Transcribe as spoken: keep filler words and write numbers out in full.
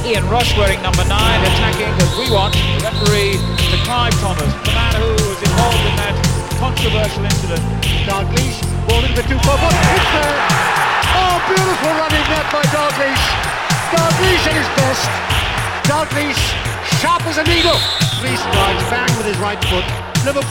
Ian Rush wearing number nine, attacking as we want. The referee to Clive Thomas, the man who was involved in that controversial incident. Dalglish, ball into the two forward. It's there. Oh, beautiful running net by Dalglish. Dalglish at his best. Dalglish, sharp as a needle. Three strides, bang with his right foot. Liverpool